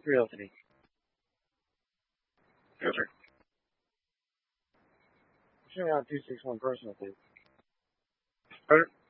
Realty. Yes, sir. Show me out 261 personal, please. All right.